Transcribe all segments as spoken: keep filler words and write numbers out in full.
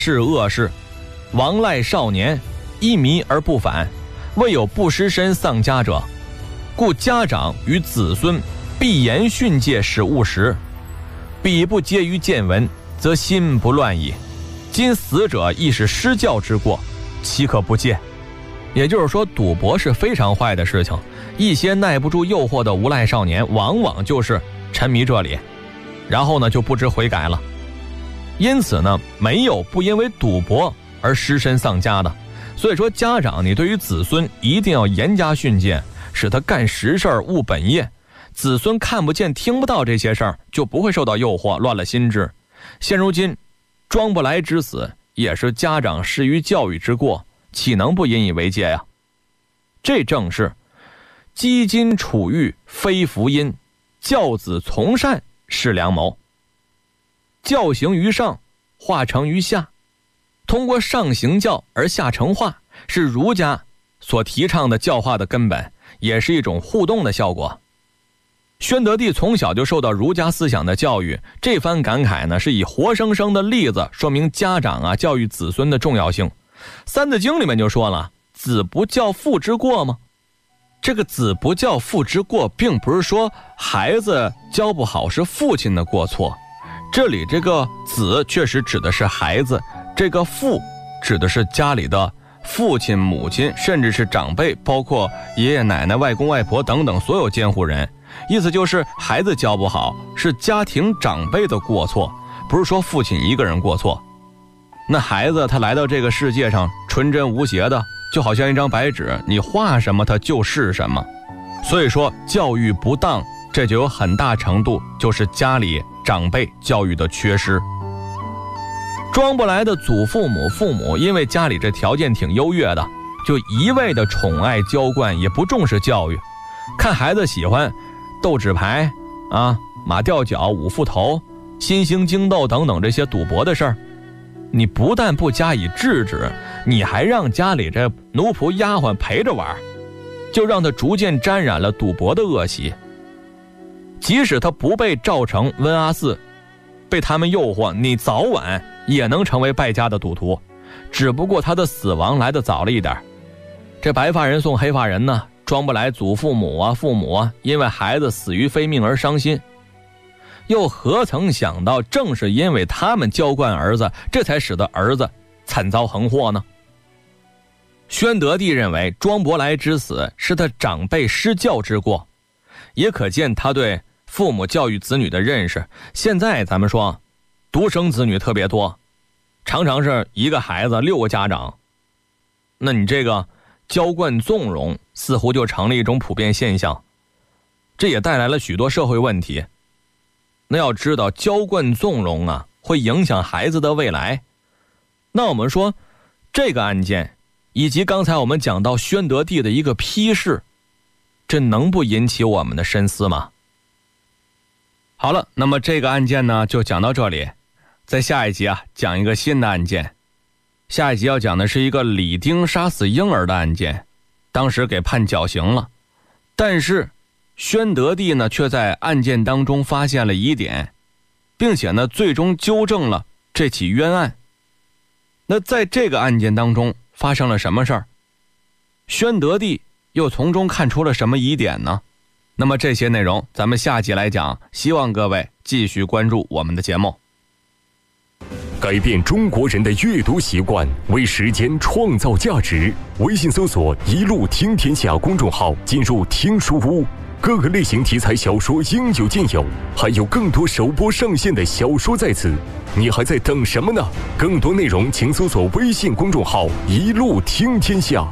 是恶事，亡赖少年，依迷而不返，未有不失身丧家者，故家长与子孙必严训诫，使务实。彼不结于见闻，则心不乱矣。今死者亦是失教之过，岂可不戒？也就是说，赌博是非常坏的事情，一些耐不住诱惑的无赖少年往往就是沉迷这里，然后呢就不知悔改了。因此呢，没有不因为赌博而失身丧家的。所以说，家长你对于子孙一定要严加训诫，使他干实事务本业，子孙看不见听不到这些事儿，就不会受到诱惑乱了心智。现如今庄不来之死也是家长失于教育之过，岂能不引以为戒呀？这正是积金储育非福音，教子从善是良谋。教行于上，化成于下，通过上行教而下成化，是儒家所提倡的教化的根本，也是一种互动的效果。宣德帝从小就受到儒家思想的教育，这番感慨呢，是以活生生的例子说明家长啊教育子孙的重要性。三字经里面就说了，子不教父之过吗？这个子不教父之过，并不是说孩子教不好是父亲的过错，这里这个子确实指的是孩子，这个父指的是家里的父亲母亲，甚至是长辈，包括爷爷奶奶外公外婆等等所有监护人。意思就是孩子教不好是家庭长辈的过错，不是说父亲一个人过错。那孩子他来到这个世界上纯真无邪的，就好像一张白纸，你画什么他就是什么。所以说教育不当，这就有很大程度就是家里长辈教育的缺失。庄不来的祖父母父母因为家里这条件挺优越的，就一味的宠爱娇惯，也不重视教育。看孩子喜欢斗纸牌啊、马吊脚、五副头、新兴精斗等等这些赌博的事儿，你不但不加以制止，你还让家里这奴仆丫鬟陪着玩，就让他逐渐沾染了赌博的恶习。即使他不被赵成、温阿四被他们诱惑，你早晚也能成为败家的赌徒，只不过他的死亡来得早了一点。这白发人送黑发人呢，庄不来祖父母啊父母啊因为孩子死于非命而伤心，又何曾想到正是因为他们娇惯儿子，这才使得儿子惨遭横祸呢？宣德帝认为庄伯来之死是他长辈失教之过，也可见他对父母教育子女的认识。现在咱们说独生子女特别多，常常是一个孩子六个家长，那你这个娇惯纵容似乎就成了一种普遍现象，这也带来了许多社会问题。那要知道娇惯纵容啊会影响孩子的未来。那我们说这个案件以及刚才我们讲到宣德帝的一个批示，这能不引起我们的深思吗？好了，那么这个案件呢就讲到这里，在下一集啊讲一个新的案件。下一集要讲的是一个李丁杀死婴儿的案件，当时给判绞刑了，但是宣德帝呢却在案件当中发现了疑点，并且呢最终纠正了这起冤案。那在这个案件当中发生了什么事儿？宣德帝又从中看出了什么疑点呢？那么这些内容咱们下集来讲，希望各位继续关注我们的节目。 改变中国人的阅读习惯，为时间创造价值。微信搜索一路听天下公众号，进入听书屋，各个类型题材小说应有尽有，还有更多首播上线的小说在此，你还在等什么呢？更多内容请搜索微信公众号一路听天下。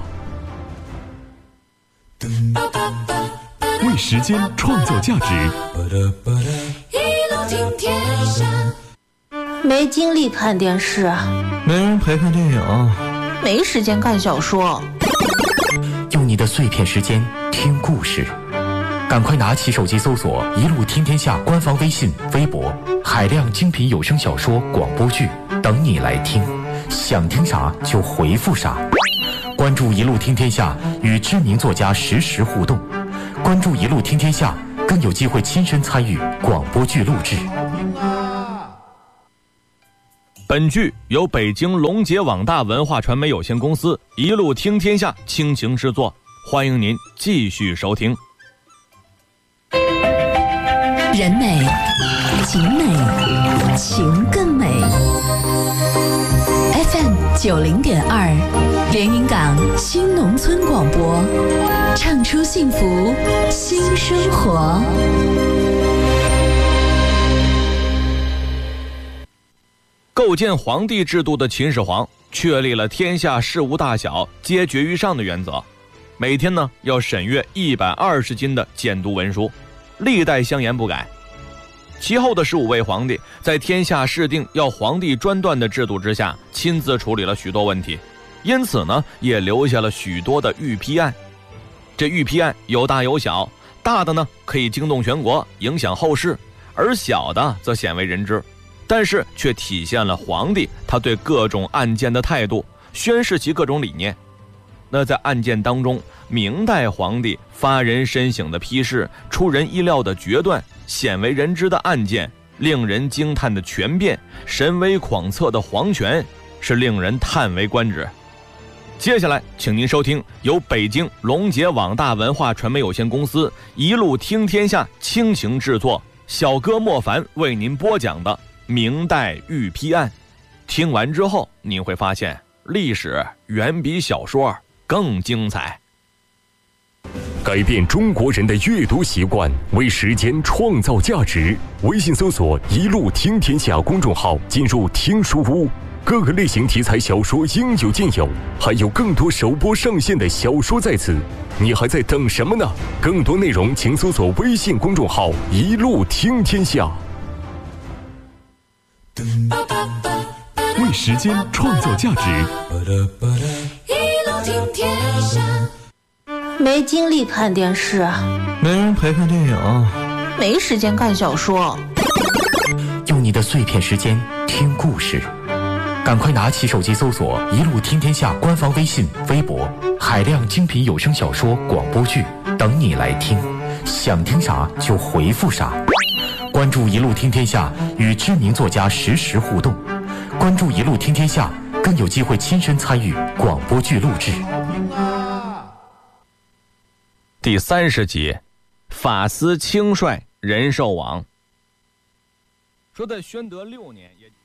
为时间创造价值， 一路听天下。没精力看电视， 没人陪看电影， 没时间看小说， 用你的碎片时间听故事，赶快拿起手机搜索一路听天下官方微信微博，海量精品有声小说广播剧等你来听，想听啥就回复啥。关注一路听天下，与知名作家实时互动，关注一路听天下更有机会亲身参与广播剧录制。 本剧由北京龙杰网大文化传媒有限公司一路听天下倾情制作，欢迎您继续收听。 人美景美情更美。 F M 九零点二，连云港新农村广播，唱出幸福新生活。 构建皇帝制度的秦始皇确立了天下事无大小皆决于上的原则，每天呢要审阅一百二十斤的简牍文书，历代相沿不改。其后的十五位皇帝在天下事定要皇帝专断的制度之下，亲自处理了许多问题，因此呢也留下了许多的御批案。这御批案有大有小，大的呢可以惊动全国，影响后世，而小的则鲜为人知，但是却体现了皇帝他对各种案件的态度，宣示其各种理念。那在案件当中，明代皇帝发人深省的批示，出人意料的决断，鲜为人知的案件，令人惊叹的权变，神威广测的皇权，是令人叹为观止。接下来请您收听由北京龙杰网大文化传媒有限公司一路听天下倾情制作，小哥莫凡为您播讲的明代御批案。听完之后您会发现，历史远比小说更精彩。 改变中国人的阅读习惯，为时间创造价值。微信搜索一路听天下公众号，进入听书屋，各个类型题材小说应有尽有，还有更多首播上线的小说在此，你还在等什么呢？更多内容请搜索微信公众号一路听天下。为时间创造价值， 一路听天下。没精力看电视， 没人陪看电影， 没时间看小说， 用你的碎片时间听故事，赶快拿起手机搜索一路听天下官方微信微博，海量精品有声小说广播剧等你来听，想听啥就回复啥。关注一路听天下，与知名作家实时互动，关注一路听天下，更有机会亲身参与广播剧录制。 第三十集，法司轻率，仁寿网。说在宣德六年，也